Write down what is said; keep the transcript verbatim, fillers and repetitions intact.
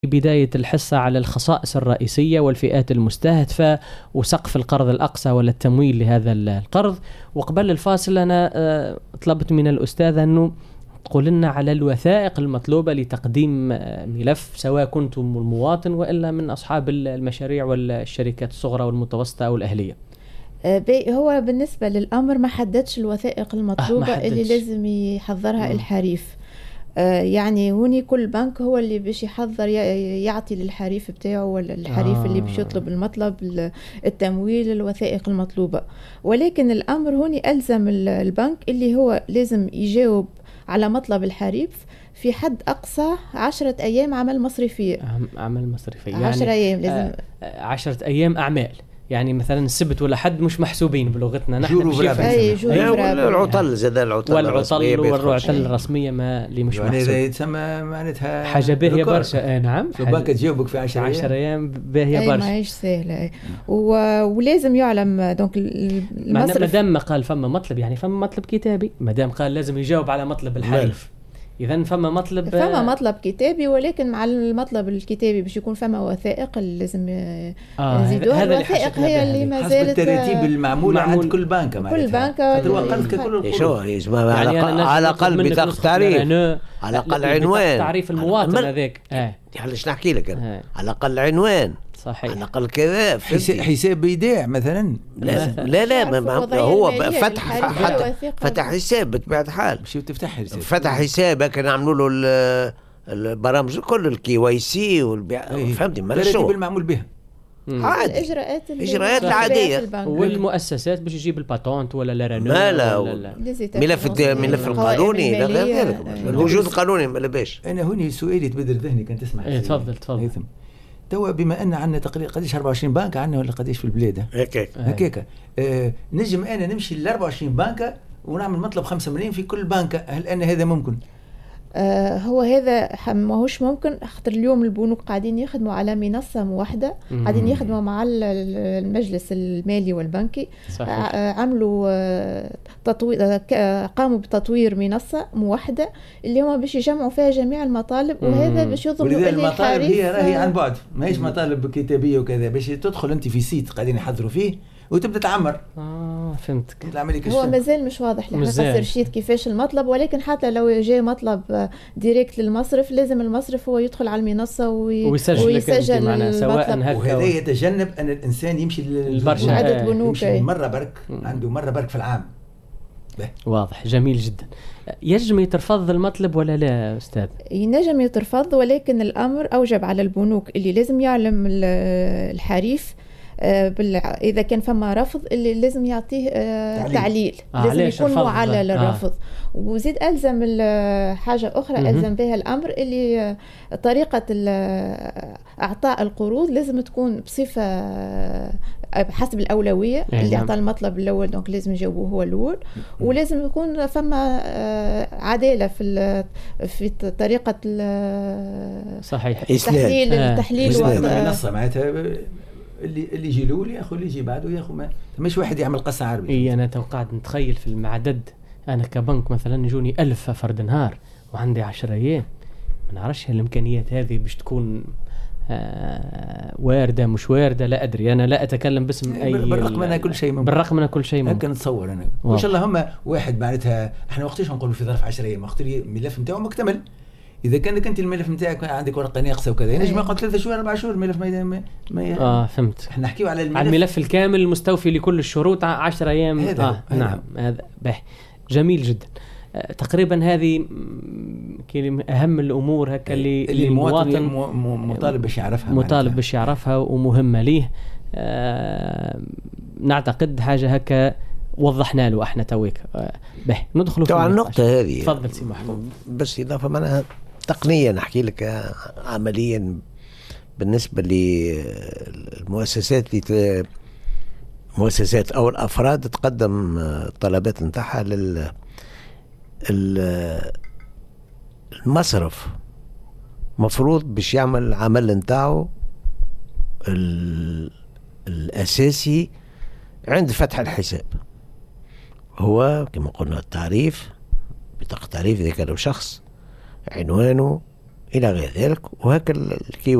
بداية الحصة على الخصائص الرئيسية والفئات المستهدفة وسقف القرض الأقصى ولا التمويل لهذا القرض. وقبل الفاصل أنا طلبت من الأستاذة أنه تقول لنا على الوثائق المطلوبة لتقديم ملف، سواء كنتم المواطن وإلا من أصحاب المشاريع والشركات الصغرى والمتوسطة أو الأهلية. هو بالنسبة للأمر ما حددش الوثائق المطلوبة آه اللي لازم يحضرها م. الحريف. آه يعني هوني كل بنك هو اللي باش يحضر يعطي للحريف بتاعه ولا الحريف آه. اللي باش يطلب المطلب التمويل الوثائق المطلوبة، ولكن الأمر هوني ألزم البنك اللي هو لازم يجاوب على مطلب الحريف في حد أقصى عشرة أيام عمل مصرفية. عمل مصرفية يعني عشرة أيام لازم آه عشرة أيام أعمال، يعني مثلا السبت ولا حد مش محسوبين بلغتنا نحن. العطل زاد العطل والعطل والعطل الرسمية ما اللي مش محسوب. يعني تسمى معناتها حاجة باهية برشا. نعم. باك تجاوبك في عشرة أيام. عشرة أيام باهية برشا. ما هيش سهلة. و... ولازم يعلم دونك المصرف. ما دام ما قال فما مطلب يعني فما مطلب كتابي، ما دام قال لازم يجاوب على مطلب الحريف إذن فما مطلب فما مطلب كتابي، ولكن مع المطلب الكتابي باش يكون فما وثائق اللي لازم آه يزيدوها. الوثائق هي اللي ما زالت الترتيب المعمول عند كل بنك كل بنك يعني على الأقل بطاقة تعريف، على الأقل عنوان تعريف المواطن هذاك. اه يعني ايش نحكي لك أنا؟ على الأقل عنوان صحيح، على الأقل كذا حساب ايداع مثلا. لا لا لا ما هو فتح فتح حساب بطبيعة الحال. مش تفتح حساب، فتح حسابك نعملوا له البرامج كل الكي واي سي والبيع. فهمتني ما شو بالمعمول بها عادي الاجراءات الاجراءات العاديه. والمؤسسات باش يجيب الباتونت ولا لا رانو لا لا ملف ملف القانوني لا غير ذلك الوجود القانوني ما لباش. انا هوني سؤالي تبدل ذهني كان تسمح. ايه تفضل تفضل. توا بما ان عندنا تقريبا قديش أربعة وعشرين بنك عندنا ولا قديش في البلاد هكاك هكاك آه نجم انا نمشي ل أربعة وعشرين بنك ونعمل مطلب خمسة مليون في كل بنك؟ هل ان هذا ممكن؟ آه هو هذا ماهوش ممكن، خاطر اليوم البنوك قاعدين يخدموا على منصة موحدة، قاعدين يخدموا مع المجلس المالي والبنكي. آه عملوا آه تطوير آه قاموا بتطوير منصة موحدة اللي هم باش يجمعوا فيها جميع المطالب، وهذا باش يضمنوا اللي المطالب هي راهي عن بعد، ماهيش مطالب كتابية وكذا، باش تدخل انت في سيت قاعدين يحضروا فيه وتبدا تعمر. اه فهمتك. هو مازال مش واضح لحنا رشيد كيفاش المطلب، ولكن حتى لو جاء مطلب ديريكت للمصرف لازم المصرف هو يدخل على المنصه وي... ويسجل, ويسجل المطلب. سواء هكا وهذا يتجنب ان الانسان يمشي للبرشا عدد بنوك، يمشي مره برك عنده مره برك في العام. به. واضح جميل جدا. ينجم يترفض المطلب ولا لا أستاذ؟ ينجم يترفض، ولكن الأمر أوجب على البنوك اللي لازم يعلم الحريف إذا كان فما رفض اللي لازم يعطيه تعليل, تعليل. آه لازم يكون معلل للرفض. آه. وزيد ألزم حاجة أخرى ألزم بها الأمر اللي طريقة إعطاء القروض لازم تكون بصفة حسب الأولوية. يعني اللي أعطى المطلب الأول دونك لازم يجاوبه هو الأول، ولازم يكون فما عدالة في في طريقة صحيح التحليل آه. التحليل المنصة معناتها اللي اللي يجي الاول ياخذ اللي يجي بعده ياخذ، ما مش واحد يعمل قصه عربي. اي انا توقعت نتخيل في المعدد، انا كبنك مثلا يجوني ألف فرد نهار وعندي عشرة ايام، ما نعرفش الامكانيات هذه باش تكون آه وارده مش وارده، لا ادري، انا لا اتكلم باسم اي. بالرقم انا كل شيء ممكن، بالرقم انا كل شيء ممكن هكا نتصور انا ان شاء الله. هم واحد معناتها احنا وقتاش نقولوا في ظرف عشرة ايام وقت الملف نتاعو مكتمل. اذا كانك انت الملف نتاعك عندك ورقه ناقصه وكذا ينجم يقعد ثلاثة شهور أربعة شهور الملف ما ما, ما اه فهمت. احنا نحكيو على الملف على الملف الكامل المستوفي لكل الشروط عشرة ايام. هذا اه هذا نعم هذا باهي جميل جدا. آه تقريبا هذه اهم الامور هكا اللي اللي المواطن مطالب باش يعرفها، مطالب باش يعرفها ومهمه ليه. آه نعتقد حاجه هكا وضحنا له احنا تويك. آه باهي ندخلوا في النقطه هذه. تفضل سي محمود. بس اضافه معناها تقنيا نحكي لك عمليا بالنسبة للمؤسسات اللي مؤسسات أو الأفراد تقدم الطلبات نتاعها لل المصرف مفروض باش يعمل العمل نتاعو الأساسي عند فتح الحساب، هو كما قلنا التعريف، بطاقة تعريف إذا كان شخص، عنوانه، الى غير ذلك. وهكا الكي